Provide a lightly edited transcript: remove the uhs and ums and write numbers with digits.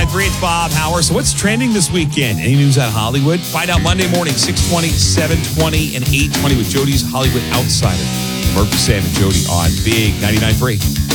99.3, it's Bob Howard. So what's trending this weekend? Any news out of Hollywood? Find out Monday morning, 6:20, 7:20, and 8:20 with Jody's Hollywood Outsider. Murphy, Sam, and Jody on Big 99.3.